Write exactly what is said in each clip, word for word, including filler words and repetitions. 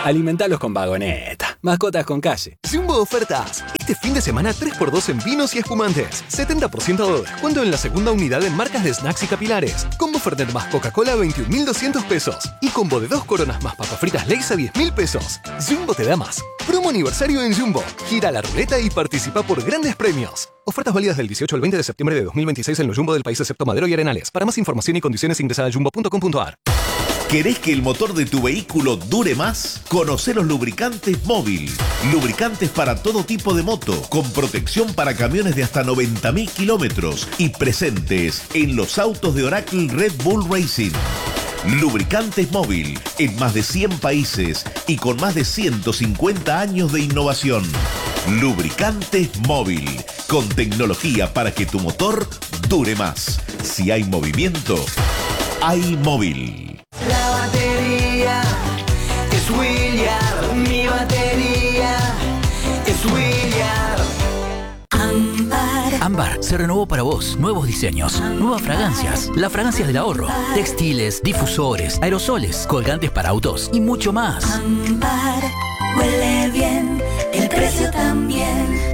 Alimentalos con Vagoneta. Mascotas con calle. Jumbo ofertas. Este fin de semana tres por dos en vinos y espumantes. setenta por ciento de descuento en la segunda unidad en marcas de snacks y capilares. Combo Fernet más Coca-Cola a veintiún mil doscientos pesos. Y combo de dos coronas más papas fritas Lay's a diez mil pesos. Jumbo te da más. Promo aniversario en Jumbo. Gira la ruleta y participa por grandes premios. Ofertas válidas del dieciocho al veinte de septiembre de dos mil veintiséis en los Jumbo del país excepto Madero y Arenales. Para más información y condiciones ingresa a jumbo punto com punto a r. ¿Querés que el motor de tu vehículo dure más? Conocé los lubricantes Móvil. Lubricantes para todo tipo de moto, con protección para camiones de hasta noventa mil kilómetros y presentes en los autos de Oracle Red Bull Racing. Lubricantes Móvil, en más de cien países y con más de ciento cincuenta años de innovación. Lubricantes Móvil, con tecnología para que tu motor dure más. Si hay movimiento, hay móvil. La batería es Williard, mi batería es Williard. Ámbar. Ámbar se renovó para vos. Nuevos diseños, nuevas fragancias, las fragancias del ahorro, textiles, difusores, aerosoles, colgantes para autos y mucho más. Ámbar huele bien, el precio también.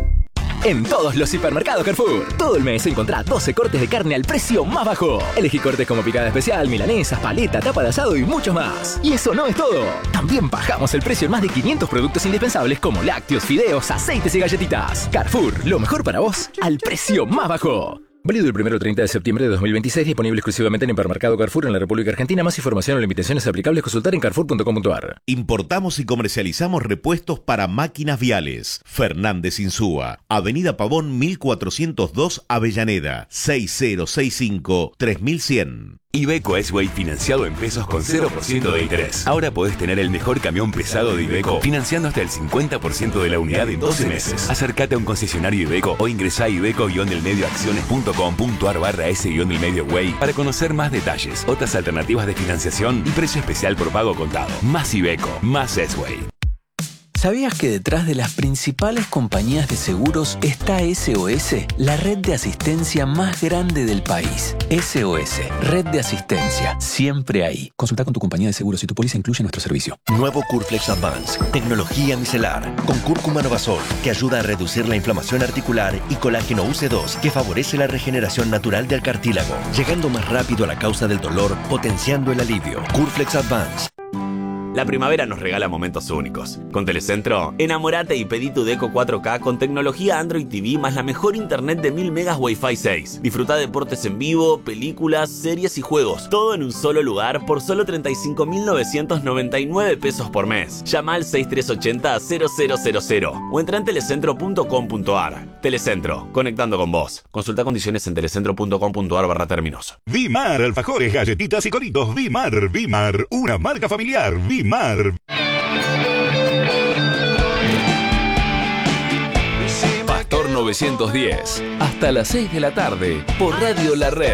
En todos los hipermercados Carrefour, todo el mes encontrá doce cortes de carne al precio más bajo. Elegí cortes como picada especial, milanesas, paleta, tapa de asado y mucho más. Y eso no es todo. También bajamos el precio en más de quinientos productos indispensables como lácteos, fideos, aceites y galletitas. Carrefour, lo mejor para vos al precio más bajo. Válido el primero al treinta de septiembre de dos mil veintiséis, disponible exclusivamente en Hipermercado Carrefour en la República Argentina. Más información o limitaciones aplicables consultar en carrefour punto com punto a r. Importamos y comercializamos repuestos para máquinas viales. Fernández Insúa, Avenida Pavón mil cuatrocientos dos, Avellaneda, seis cero seis cinco, tres mil cien. Iveco S-Way financiado en pesos con cero por ciento de interés. Ahora podés tener el mejor camión pesado de Iveco financiando hasta el cincuenta por ciento de la unidad en doce meses. Acércate a un concesionario Iveco o ingresá a iveco guion del medio acciones punto com punto a r barra s guion del medio way para conocer más detalles, otras alternativas de financiación y precio especial por pago contado. Más Iveco, más S-Way. ¿Sabías que detrás de las principales compañías de seguros está S O S, la red de asistencia más grande del país? S O S, red de asistencia, siempre ahí. Consulta con tu compañía de seguros si tu póliza incluye nuestro servicio. Nuevo Curflex Advance, tecnología micelar, con cúrcuma novasol, que ayuda a reducir la inflamación articular, y colágeno U C dos, que favorece la regeneración natural del cartílago, llegando más rápido a la causa del dolor, potenciando el alivio. Curflex Advance. La primavera nos regala momentos únicos. Con Telecentro, enamorate y pedí tu Deco cuatro K con tecnología Android T V más la mejor internet de mil megas Wi-Fi seis. Disfruta deportes en vivo, películas, series y juegos. Todo en un solo lugar por solo treinta y cinco mil novecientos noventa y nueve pesos por mes. Llama al seis tres ocho cero, cero cero cero cero o entra en telecentro punto com punto a r. Telecentro, conectando con vos. Consulta condiciones en telecentro punto com punto a r barra términos. Vimar, alfajores, galletitas y coritos. Vimar, Vimar, una marca familiar. Vimar. Pastor novecientos diez, hasta las seis de la tarde, por Radio La Red.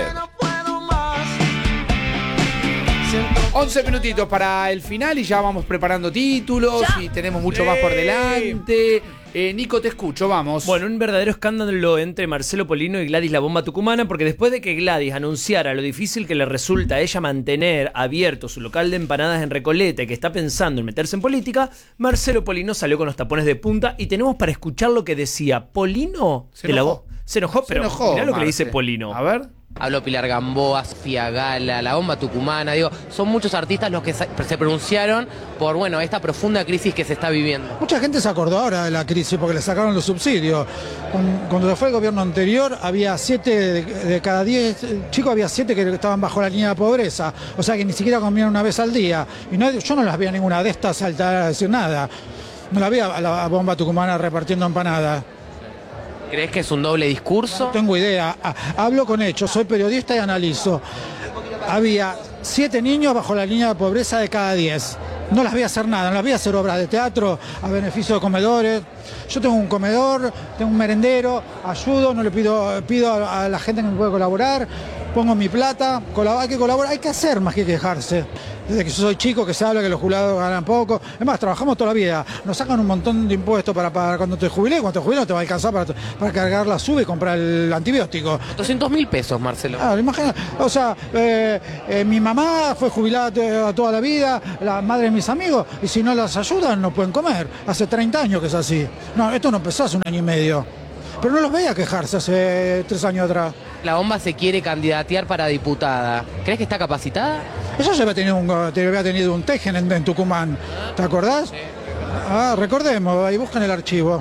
once minutitos para el final y ya vamos preparando títulos ya. Y tenemos mucho sí. más por delante. Eh, Nico, te escucho, vamos. Bueno, un verdadero escándalo entre Marcelo Polino y Gladys La Bomba Tucumana, porque después de que Gladys anunciara lo difícil que le resulta a ella mantener abierto su local de empanadas en Recoleta y que está pensando en meterse en política, Marcelo Polino salió con los tapones de punta y tenemos para escuchar lo que decía Polino. Se enojó. La... Se enojó, pero se enojó, mirá lo que Marce. le dice Polino. A ver. Habló Pilar Gamboa, Sofía Gala, La Bomba Tucumana, digo, son muchos artistas los que se pronunciaron por, bueno, esta profunda crisis que se está viviendo. Mucha gente se acordó ahora de la crisis porque le sacaron los subsidios. Cuando fue el gobierno anterior había siete de, de cada diez chicos, había siete que estaban bajo la línea de pobreza, o sea que ni siquiera comían una vez al día. Y no, yo no las veía ninguna de estas saltar a decir nada. No la veía a la Bomba Tucumana repartiendo empanadas. ¿Crees que es un doble discurso? No tengo idea. Hablo con hechos, soy periodista y analizo. Había siete niños bajo la línea de pobreza de cada diez. No las voy a hacer nada, no las voy a hacer obras de teatro a beneficio de comedores. Yo tengo un comedor, tengo un merendero, ayudo, no le pido, pido a la gente que me puede colaborar, pongo mi plata, colab- hay que colaborar, hay que hacer más que quejarse. Desde que yo soy chico que se habla que los jubilados ganan poco. Es más, trabajamos toda la vida. Nos sacan un montón de impuestos para pagar cuando te jubilé. Cuando te jubilé no te va a alcanzar para, para cargar la sube y comprar el antibiótico. doscientos mil pesos, Marcelo. Ah, imagina. O sea, eh, eh, mi mamá fue jubilada t- toda la vida, la madre de mis amigos, y si no las ayudan no pueden comer. Hace treinta años que es así. No, esto no empezó hace un año y medio. Pero no los veía quejarse hace tres años atrás. La bomba se quiere candidatear para diputada. ¿Crees que está capacitada? Ella ya había tenido un, había tenido un tejen en, en Tucumán. ¿Te acordás? Sí. Ah, recordemos, ahí buscan el archivo.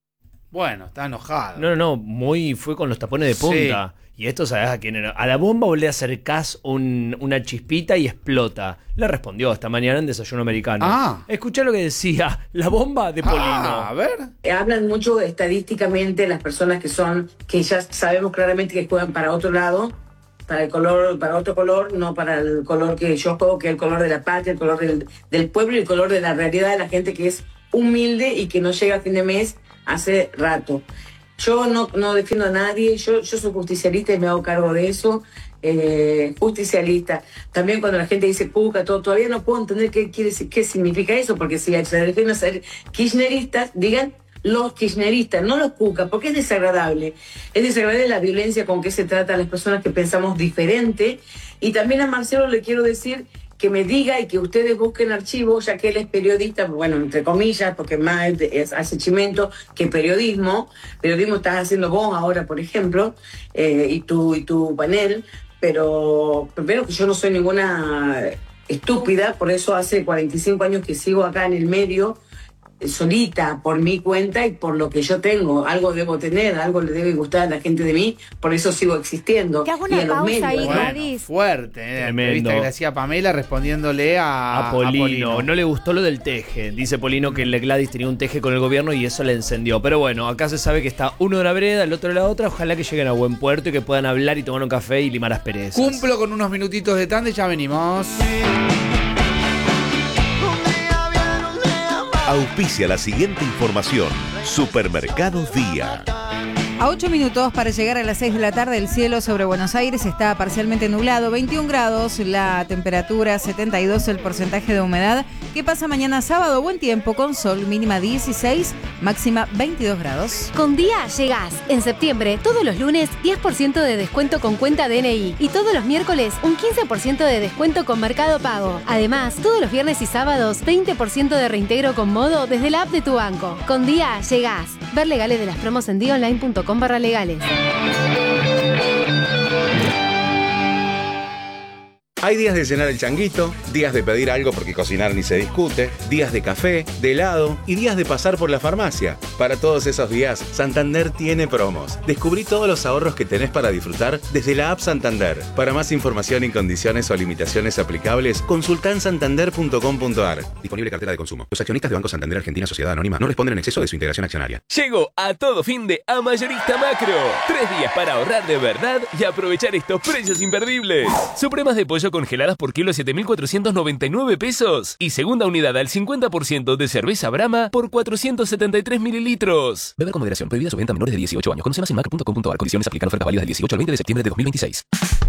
Bueno, está enojado. No, no, no, muy fue con los tapones de punta. Sí. Y esto, ¿sabes a quién era? A la bomba vos le acercás un, una chispita y explota. Le respondió esta mañana en Desayuno Americano. Ah. Escuchá lo que decía la bomba de Polino. Ah, a ver. Hablan mucho estadísticamente las personas que son, que ya sabemos claramente que juegan para otro lado, para el color, para otro color, no para el color que yo juego, que es el color de la patria, el color del, del pueblo y el color de la realidad de la gente que es humilde y que no llega a fin de mes hace rato. Yo no, no defiendo a nadie, yo, yo soy justicialista y me hago cargo de eso, eh, justicialista. También cuando la gente dice puca, todo, todavía no puedo entender qué quiere decir, qué significa eso, porque si se refieren a ser kirchneristas, digan los kirchneristas, no los puca, porque es desagradable. Es desagradable la violencia con que se trata a las personas que pensamos diferente. Y también a Marcelo le quiero decir que me diga y que ustedes busquen archivos, ya que él es periodista, bueno, entre comillas, porque más es asesimiento que periodismo. Periodismo estás haciendo vos ahora, por ejemplo, eh, y, tu, y tu panel, pero primero que yo no soy ninguna estúpida, por eso hace cuarenta y cinco años que sigo acá en el medio, solita, por mi cuenta y por lo que yo tengo. Algo debo tener, algo le debe gustar a la gente de mí, por eso sigo existiendo. Te hago una y a los pausa medios. ahí, Bueno, Gladys. fuerte, eh, la entrevista que le hacía Pamela respondiéndole a, A Polino. a Polino. No le gustó lo del teje. Dice Polino que el Gladys tenía un teje con el gobierno y eso le encendió. Pero bueno, acá se sabe que está uno de la vereda, el otro de la otra. Ojalá que lleguen a buen puerto y que puedan hablar y tomar un café y limar asperezas. Cumplo con unos minutitos de tanda y ya venimos. Auspicia la siguiente información. Supermercados Día. A ocho minutos para llegar a las seis de la tarde, el cielo sobre Buenos Aires está parcialmente nublado, veintiún grados, la temperatura setenta y dos, el porcentaje de humedad. ¿Qué pasa mañana sábado? Buen tiempo con sol, mínima dieciséis, máxima veintidós grados. Con Día llegás. En septiembre, todos los lunes, diez por ciento de descuento con cuenta D N I. Y todos los miércoles, un quince por ciento de descuento con Mercado Pago. Además, todos los viernes y sábados, veinte por ciento de reintegro con Modo desde la app de tu banco. Con Día llegás. Ver legales de las promos en día online punto com barra legales. Hay días de cenar el changuito, días de pedir algo porque cocinar ni se discute, días de café, de helado y días de pasar por la farmacia. Para todos esos días, Santander tiene promos. Descubrí todos los ahorros que tenés para disfrutar desde la app Santander. Para más información y condiciones o limitaciones aplicables, consultá en santander punto com punto ar. Disponible cartera de consumo. Los accionistas de Banco Santander Argentina Sociedad Anónima no responden en exceso de su integración accionaria. Llegó a todo fin de a Mayorista Macro. Tres días para ahorrar de verdad y aprovechar estos precios imperdibles. Supremas de pollo congeladas por kilo siete mil cuatrocientos noventa y nueve pesos. Y segunda unidad al cincuenta por ciento de cerveza Brahma por cuatrocientos setenta y tres mililitros. Beber con moderación. Prohibida su venta a menores de dieciocho años. Conoce más en macro punto com punto ar. Condiciones aplican. Ofertas válidas del dieciocho al veinte de septiembre de dos mil veintiséis.